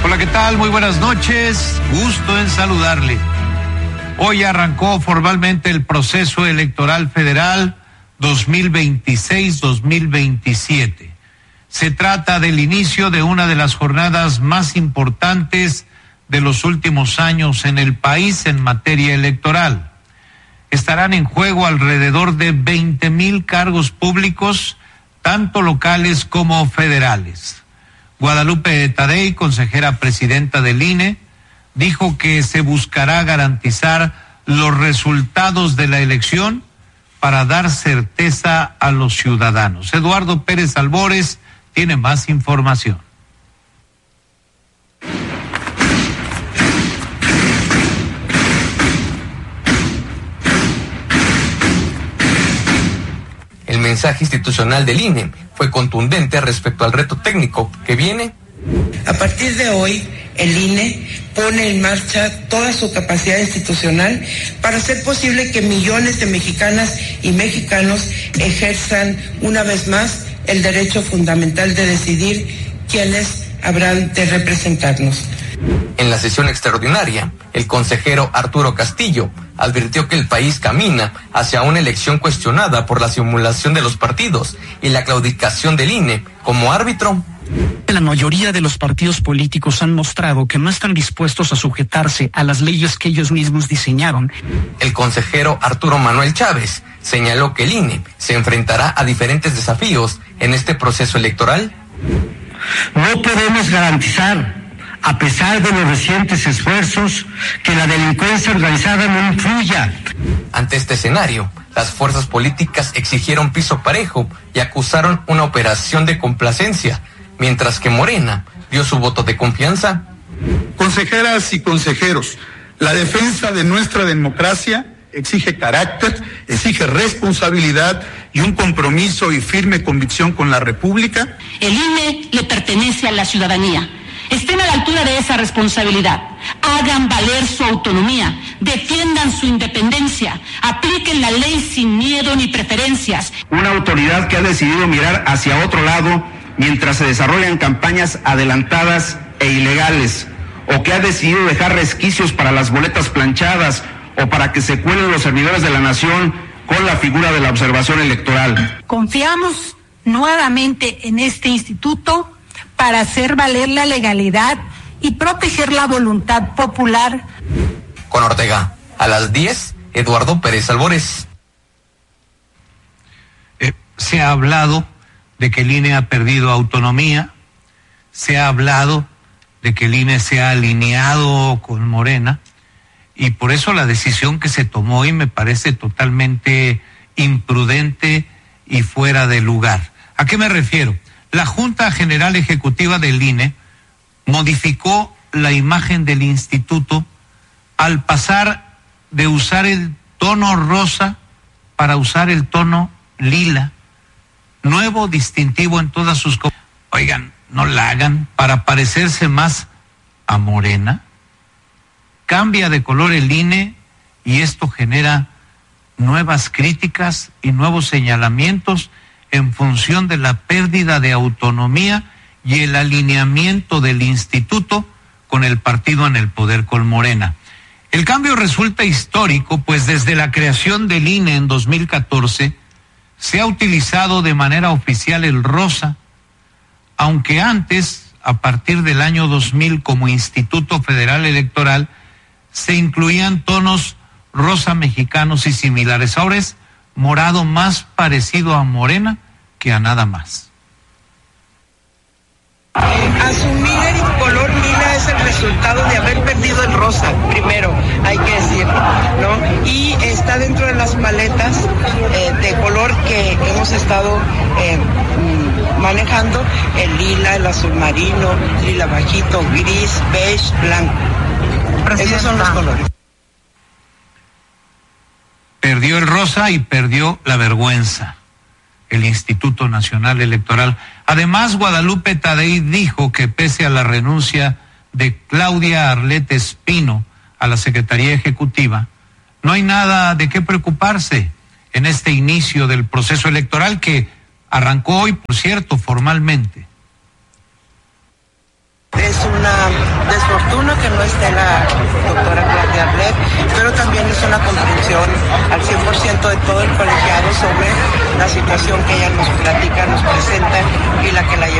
Hola, ¿qué tal? Muy buenas noches. Gusto en saludarle. Hoy arrancó formalmente el proceso electoral federal 2026-2027. Se trata del inicio de una de las jornadas más importantes de los últimos años en el país en materia electoral. Estarán en juego alrededor de 20,000 cargos públicos, tanto locales como federales. Guadalupe Tadei, consejera presidenta del INE, dijo que se buscará garantizar los resultados de la elección para dar certeza a los ciudadanos. Eduardo Pérez Albores tiene más información. El mensaje institucional del INE fue contundente respecto al reto técnico que viene. A partir de hoy, el INE pone en marcha toda su capacidad institucional para hacer posible que millones de mexicanas y mexicanos ejerzan una vez más el derecho fundamental de decidir quiénes habrán de representarnos. En la sesión extraordinaria, el consejero Arturo Castillo advirtió que el país camina hacia una elección cuestionada por la simulación de los partidos y la claudicación del INE como árbitro. La mayoría de los partidos políticos han mostrado que no están dispuestos a sujetarse a las leyes que ellos mismos diseñaron. El consejero Arturo Manuel Chávez señaló que el INE se enfrentará a diferentes desafíos en este proceso electoral. No podemos garantizar, a pesar de los recientes esfuerzos, que la delincuencia organizada no influya. Ante este escenario, las fuerzas políticas exigieron piso parejo y acusaron una operación de complacencia, mientras que Morena dio su voto de confianza. Consejeras y consejeros, la defensa de nuestra democracia exige carácter, exige responsabilidad y un compromiso y firme convicción con la República. El INE le pertenece a la ciudadanía. Estén a la altura de esa responsabilidad. Hagan valer su autonomía, defiendan su independencia, apliquen la ley sin miedo ni preferencias. Una autoridad que ha decidido mirar hacia otro lado mientras se desarrollan campañas adelantadas e ilegales, o que ha decidido dejar resquicios para las boletas planchadas o para que se cuelen los servidores de la nación con la figura de la observación electoral. Confiamos nuevamente en este instituto para hacer valer la legalidad y proteger la voluntad popular. Con Ortega, a las 10, Eduardo Pérez Albores. Se ha hablado de que el INE ha perdido autonomía, se ha hablado de que el INE se ha alineado con Morena, y por eso la decisión que se tomó hoy me parece totalmente imprudente y fuera de lugar. ¿A qué me refiero? La Junta General Ejecutiva del INE modificó la imagen del instituto al pasar de usar el tono rosa para usar el tono lila, nuevo distintivo en todas sus cosas. Oigan, no la hagan para parecerse más a Morena. Cambia de color el INE y esto genera nuevas críticas y nuevos señalamientos en función de la pérdida de autonomía y el alineamiento del instituto con el partido en el poder, con Morena. El cambio resulta histórico, pues desde la creación del INE en 2014 se ha utilizado de manera oficial el rosa, aunque antes, a partir del año 2000 como Instituto Federal Electoral, se incluían tonos rosa mexicanos y similares. Ahora es morado, más parecido a Morena que a nada más. Asumir el color lila es el resultado de haber perdido el rosa, primero, hay que decirlo, ¿no? Y está dentro de las paletas de color que hemos estado manejando, el lila, el azul marino, lila bajito, gris, beige, blanco. Esos son los colores. Perdió el rosa y perdió la vergüenza el Instituto Nacional Electoral. Además, Guadalupe Tadei dijo que pese a la renuncia de Claudia Arlette Espino a la Secretaría Ejecutiva, no hay nada de qué preocuparse en este inicio del proceso electoral que arrancó hoy, por cierto, formalmente. Es una fortuna que no esté la doctora Claudia Arlet, pero también es una comprensión al 100% de todo el colegiado sobre la situación que ella nos platica, nos presenta y la que la lleva.